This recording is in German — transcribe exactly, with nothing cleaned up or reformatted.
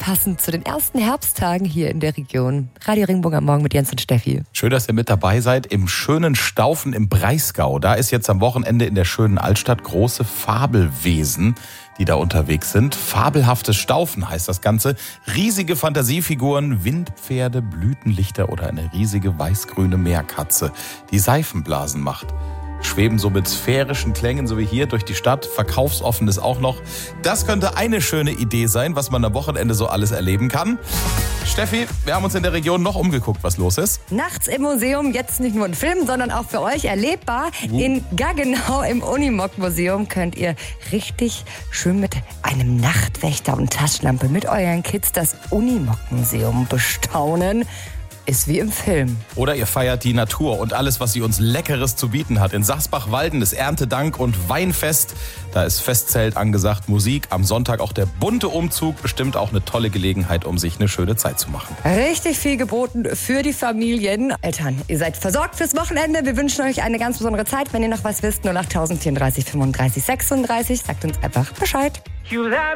passend zu den ersten Herbsttagen hier in der Region. Radio Ringburg am Morgen mit Jens und Steffi. Schön, dass ihr mit dabei seid im schönen Staufen im Breisgau. Da ist jetzt am Wochenende in der schönen Altstadt große Fabelwesen, die da unterwegs sind. Fabelhaftes Staufen heißt das Ganze. Riesige Fantasiefiguren, Windpferde, Blütenlichter oder eine riesige weiß-grüne Meerkatze, die Seifenblasen macht. Schweben so mit sphärischen Klängen, so wie hier, durch die Stadt. Verkaufsoffen ist auch noch. Das könnte eine schöne Idee sein, was man am Wochenende so alles erleben kann. Steffi, wir haben uns in der Region noch umgeguckt, was los ist. Nachts im Museum, jetzt nicht nur ein Film, sondern auch für euch erlebbar. Uh. In Gaggenau im Unimog-Museum könnt ihr richtig schön mit einem Nachtwächter und Taschenlampe mit euren Kids das Unimog-Museum bestaunen. Ist wie im Film. Oder ihr feiert die Natur und alles, was sie uns Leckeres zu bieten hat. In Sachsbach-Walden ist Erntedank und Weinfest. Da ist Festzelt angesagt, Musik. Am Sonntag auch der bunte Umzug. Bestimmt auch eine tolle Gelegenheit, um sich eine schöne Zeit zu machen. Richtig viel geboten für die Familien. Eltern, ihr seid versorgt fürs Wochenende. Wir wünschen euch eine ganz besondere Zeit. Wenn ihr noch was wisst, null acht vierunddreißig fünfunddreißig sechsunddreißig. Sagt uns einfach Bescheid.